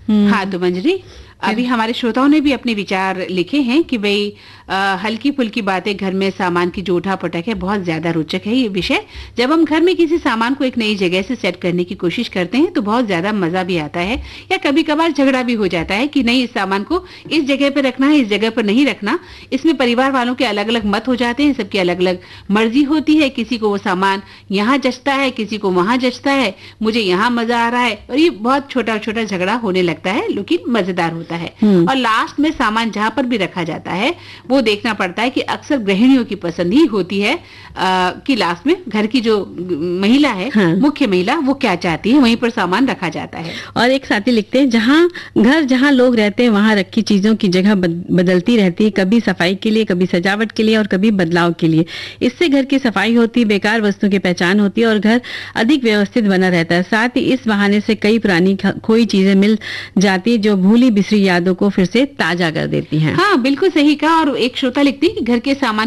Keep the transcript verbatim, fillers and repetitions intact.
हाँ तो मंजरी, अभी हमारे श्रोताओं ने भी अपने विचार लिखे हैं कि भाई हल्की फुल्की बातें घर में सामान की जो उठा पटक है बहुत ज्यादा रोचक है ये विषय। जब हम घर में किसी सामान को एक नई जगह से सेट करने की कोशिश करते हैं तो बहुत ज्यादा मजा भी आता है, या कभी कभार झगड़ा भी हो जाता है कि नहीं इस सामान को इस जगह पर रखना है, इस जगह पर नहीं रखना। इसमें परिवार वालों के अलग अलग मत हो जाते हैं, सबकी अलग अलग मर्जी होती है, किसी को वो सामान यहाँ जचता है, किसी को वहां जचता है, मुझे यहाँ मजा आ रहा है, और ये बहुत छोटा छोटा झगड़ा होने लगता है लेकिन मजेदार होता है। और लास्ट में सामान जहां पर भी रखा जाता है वो देखना पड़ता है कि अक्सर गृहिणियों की पसंद ही होती है आ, कि लास्ट में घर की जो महिला है, हाँ। मुख्य महिला, वो क्या चाहती है वहीं पर सामान रखा जाता है। और एक साथी लिखते हैं जहां घर जहां लोग रहते हैं वहां रखी चीजों की जगह बदलती रहती है, कभी सफाई के लिए, कभी सजावट के लिए और कभी बदलाव के लिए। इससे घर की सफाई होती है, बेकार वस्तुओं की पहचान होती है और घर अधिक व्यवस्थित बना रहता है। साथ ही इस बहाने से कई पुरानी खोई चीजें मिल जाती है जो भूली बिसरी यादों को फिर से ताजा कर देती हैं। हाँ बिल्कुल सही कहा। और एक श्रोता लिखती है कि घर के सामान